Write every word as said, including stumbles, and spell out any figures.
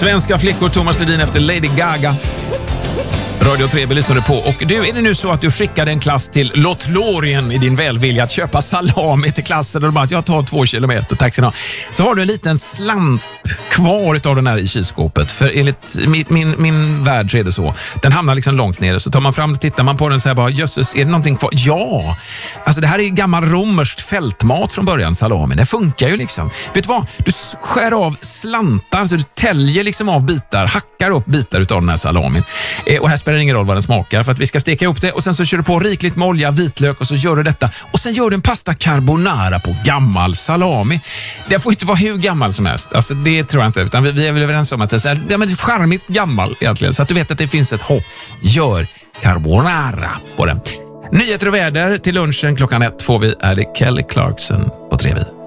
Svenska flickor, Thomas Ledin efter Lady Gaga. Radio tre lyssnade på. Och du, är det nu så att du skickade en klass till Lothlorien i din välvilja att köpa salami till klassen och bara att jag tar två kilometer, tack ska ni ha. Så har du en liten slamp kvar av den här i kylskåpet. För enligt min, min, min värld så är det så. Den hamnar liksom långt nere. Så tar man fram och tittar man på den så här bara, jösses, är det någonting kvar? Ja! Alltså det här är gammal romersk fältmat från början, salami. Det funkar ju liksom. Vet du vad? Du skär av slantar, så du täljer liksom av bitar, hackar upp bitar utav den här salamin. Eh, och här spelar det ingen roll vad den smakar för att vi ska steka ihop det och sen så kör du på rikligt med olja, vitlök och så gör du detta och sen gör du en pasta carbonara på gammal salami. Det får inte vara hur gammal som helst. Alltså det tror jag inte, utan vi, vi är väl överens om att det är så här, ja, men det är charmigt gammal egentligen, så att du vet att det finns ett hopp. Gör carbonara på den. Nyheter och väder till lunchen klockan ett får vi, är det Kelly Clarkson på T V.